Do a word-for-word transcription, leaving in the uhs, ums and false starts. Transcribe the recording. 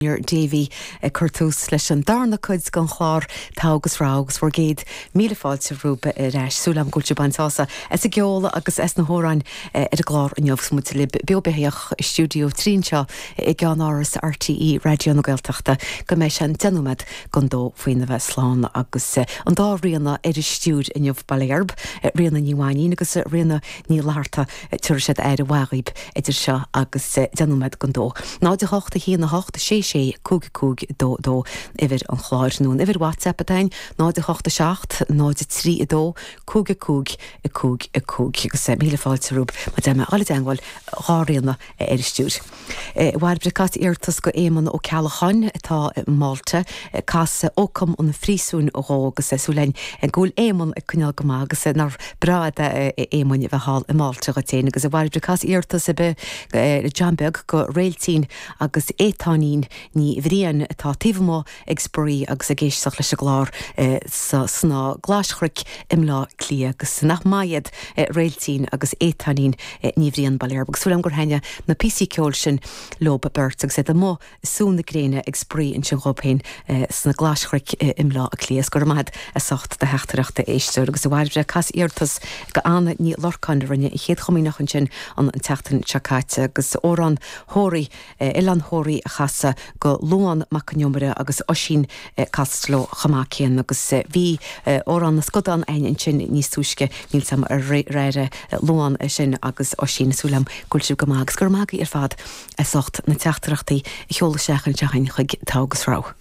Davy Curtus leis an darna cuid gan chlár tágus rágus for géad míle fáilte rúpa a reis súlam gúilte bantása es a geola agus es na hórain ar a glár an jobs mu lib beobehéach stúdio trínseo i gan áras R T E radio na Gaeltachta go mééis an denúmed gan dó faoine bheith slán agus an dá rianna ar i stúd in jobh baléarb rianna níháin agus rianna ní láta tuair sé ar a bhhaib idir seo agus denúmed gan dó. Ná de hochta hí na hochta sé sé cúg cúg dó dó ifir an chláir nún ifir WhatsApp atain ná de hochta seacht ná de trí i dó cúg a cúg a cúg a cúg agus míle fáilte rúb ma déime alle deangáil ráíanna ar i stúd. Bhair brecát irtas go éman ó Cealachan atá Málte cas ócam an frísún ó agus súlein an gúil éman a cúneal go agus nar brad éman bheit hall i Málte go téine agus bhair brecát irtas a be Jambeg go réiltín agus étánín ní bhríon atá tíomá ag sporí agus a géisteach leis a glár sná gláischric imlá clia agus nach maiad réiltín agus étanín ní bhríon baléir agus súlam gur heine na P C ceol sin loba bert agus é mó súna gréine ag sporí in sin chopéin sna gláischric imlá a clia gur maid a socht de heachtarachta éisteir agus bhhairbre cas irtas go anna ní lorcan rinne i chéad chomínach an sin an teachtain seacaite agus órán hóirí ilan hóirí a chasa go luan macaniombre agus osín castló chamácéan agus bhí órán na scodan ein in sin níos túisce níl sam ar réire luan sin agus osín súlam gúilsú go mágus gur mágaí ar fad a socht na teachtarachtaí i cheola seachan tehain chuig tágus rá.